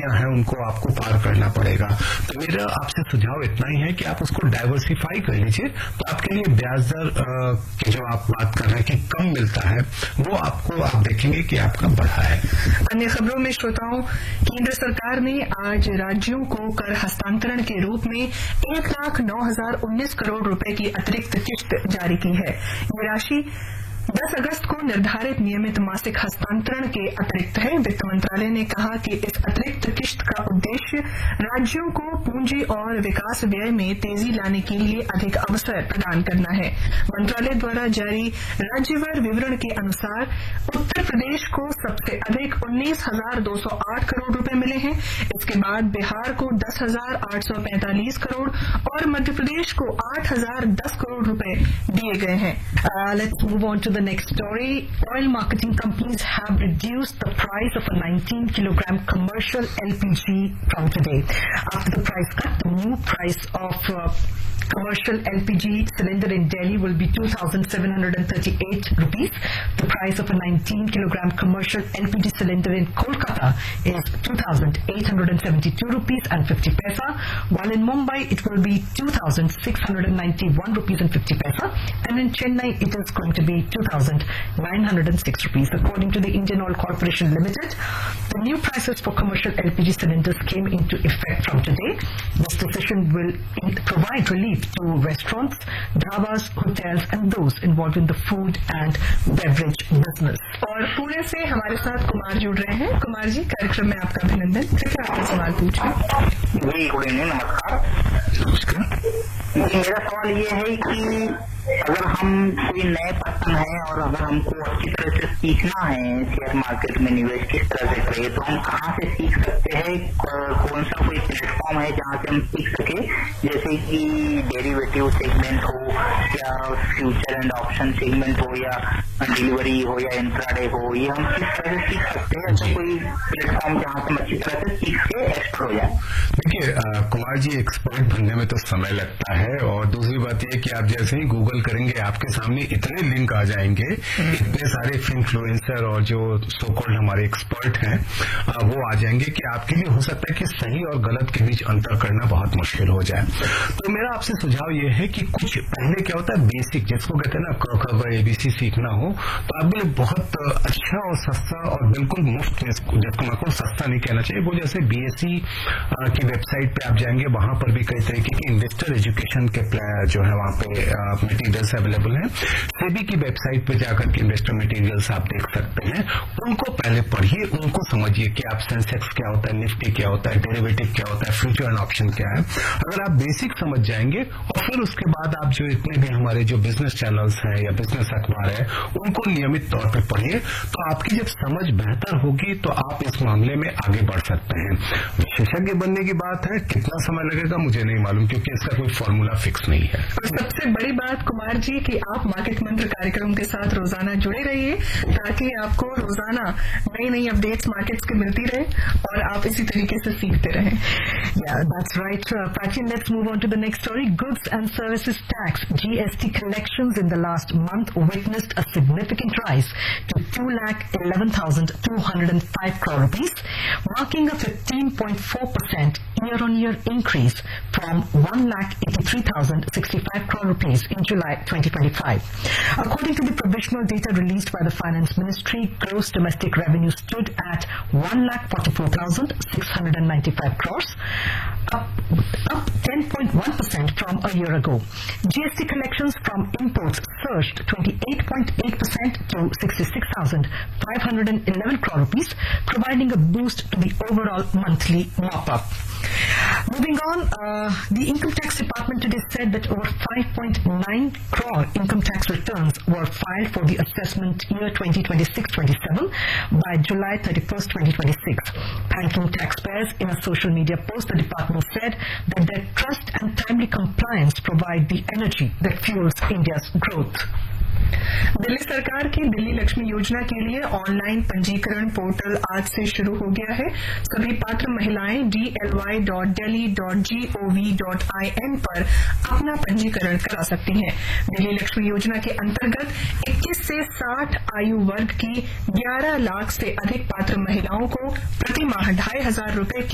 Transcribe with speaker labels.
Speaker 1: नदियां हैं उनको आपको पार करना पड़ेगा। तो मेरा आपसे सुझाव इतना ही है कि आप उसको डाइवर्सिफाई कर लीजिए, तो आपके लिए ब्याज दर की जो आप बात कर रहे हैं कि कम मिलता है, वो आपको आप देखेंगे कि आपका बढ़ा है।
Speaker 2: अन्य खबरों में श्रोताओं, केंद्र सरकार ने आज राज्यों को कर हस्तांतरण के रूप में 1,09,019 करोड़ रुपए की अतिरिक्त किश्त जारी की है। ये राशि 10 अगस्त को निर्धारित नियमित मासिक हस्तांतरण के अतिरिक्त है। वित्त मंत्रालय ने कहा कि इस अतिरिक्त किश्त का उद्देश्य राज्यों को पूंजी और विकास व्यय में तेजी लाने के लिए अधिक अवसर प्रदान करना है। मंत्रालय द्वारा जारी राज्यवार विवरण के अनुसार उत्तर प्रदेश को सबसे अधिक 19,208 करोड़ रुपए मिले हैं। इसके बाद बिहार को 10,845 करोड़ और मध्य प्रदेश को 8,010 करोड़ रुपए दिए गए हैं।
Speaker 3: Let's move on to the next story. Oil marketing companies have reduced the price of a 19-kilogram commercial LPG from today. After the price cut, the new price of commercial LPG cylinder in Delhi will be 2,738 rupees. The price of a 19-kilogram commercial LPG cylinder in Kolkata is 2,872 rupees and 50 paisa, while in Mumbai it will be 2,691 rupees and 50 paisa, and in Chennai it is going to be 2,906 rupees. According to the Indian Oil Corporation Limited, the new prices for commercial LPG cylinders came into effect from today. This decision will provide relief to restaurants, dhabas, hotels and those involved in the food and beverage business.
Speaker 2: और पुणे से हमारे साथ कुमार जुड़ रहे हैं। कुमार जी, कार्यक्रम में आपका अभिनंदन। कृपया आपका सवाल पूछें।
Speaker 4: जी, गुड इवनिंग, नमस्कार। मेरा सवाल ये है कि अगर हम कोई नए पर्सन हैं और अगर हमको अच्छी तरह से सीखना है शेयर मार्केट में निवेश किस तरह से करें, तो हम कहाँ से सीख सकते हैं? कौन सा कोई प्लेटफॉर्म है जहाँ से हम सीख सके, जैसे कि डेरिवेटिव सेगमेंट हो या फ्यूचर एंड ऑप्शन सेगमेंट हो या डिलीवरी हो या इंट्राडे हो, ये हम किस तरह से सीख सकते हैं? ऐसा कोई प्लेटफॉर्म जहाँ से हम अच्छी तरह से सीख के एक्सपर्ट हो जाए?
Speaker 1: देखिए कुमार जी, एक्सपर्ट बनने में तो समय लगता है, और दूसरी बात यह कि आप जैसे ही गूगल करेंगे आपके सामने इतने लिंक आ जाएंगे, इतने सारे इन्फ्लुएंसर और जो सो कॉल्ड हमारे एक्सपर्ट हैं वो आ जाएंगे कि आपके लिए हो सकता है कि सही और गलत के बीच अंतर करना बहुत मुश्किल हो जाए। तो मेरा आपसे सुझाव ये है कि कुछ पहले क्या होता है, बेसिक जिसको कहते हैं ना क ख ग ABC सीखना हो, तो आपके लिए बहुत अच्छा और सस्ता और बिल्कुल मुफ्त में, जिसको मैं सस्ता नहीं कहना चाहिए, वो जैसे BSE की वेबसाइट पे आप जाएंगे, वहां पर भी कई तरीके के इन्वेस्टर एजुकेशन के जो है वहां पे मटीरियल्स अवेलेबल हैं। सेबी की वेबसाइट पे जाकर के इन्वेस्टर मटीरियल्स आप देख सकते हैं, उनको पहले पढ़िए, उनको समझिए कि आप सेंसेक्स क्या होता है, निफ्टी क्या होता है, डेरिवेटिव क्या होता है, फ्यूचर एंड ऑप्शन क्या है। अगर आप बेसिक समझ जाएंगे और फिर उसके बाद आप जो इतने भी हमारे जो बिजनेस चैनल्स हैं या बिजनेस अखबार है उनको नियमित तौर पर पढ़िए, तो आपकी जब समझ बेहतर होगी तो आप इस मामले में आगे बढ़ सकते हैं। विशेषज्ञ बनने की बात है, कितना समय लगेगा मुझे नहीं मालूम, क्योंकि इसका कोई फॉर्मूला फिक्स नहीं है।
Speaker 2: और सबसे बड़ी बात कुमार जी कि आप मार्केट मंत्र कार्यक्रम के साथ रोजाना जुड़े रहिए, ताकि आपको रोजाना नई नई अपडेट्स मार्केट्स की मिलती रहे और आप इसी तरीके से सीखते रहें।
Speaker 3: Yeah, that's right. Prachin, let's move on to the next story. Goods and Services Tax (GST) collections in the last month witnessed a significant rise to 2,11,205 crore rupees, marking a 15.4% year-on-year increase from 1,83,065 crore rupees in July 2025. According to the provisional data released by the Finance Ministry, gross domestic revenue stood at 1,44,695 crores, up 10.1% from a year ago. GST collections from imports surged 28.8% to 66,511 crore rupees, providing a boost to the overall monthly mop-up. Moving on, the Income Tax Department today said that over 5.9 crore income tax returns were filed for the assessment year 2026-27 by July 31st, 2026. Thanking taxpayers in a social media post, the department said that their trust and timely compliance provide the energy that fuels India's growth.
Speaker 2: Delhi सरकार की दिल्ली लक्ष्मी योजना के लिए online पंजीकरण portal आज से शुरू हो गया है। सभी पात्र महिलाएं dly.delhi.gov.in पर अपना पंजीकरण करा सकती हैं। दिल्ली लक्ष्मी योजना के अंतर्गत 21 से 60 आयु वर्ग की 11 लाख से अधिक पात्र महिलाओं को प्रति माह 2,500 रुपए की